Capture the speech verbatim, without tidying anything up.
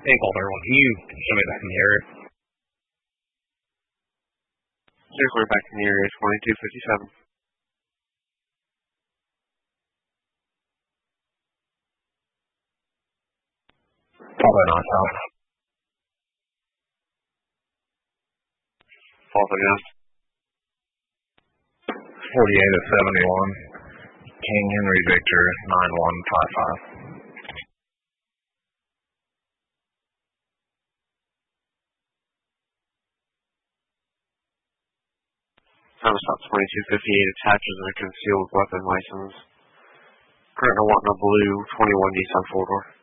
Hey, Calder, can you show me back in the area? Circular back in the area, twenty-two fifty-seven. Probably not, Tom. False again. forty-eight at seventy-one. King Henry Victor, nine one five five. Time stop twenty-two fifty-eight attaches a concealed weapon license. Currently wanting a blue twenty-one Nissan four-door.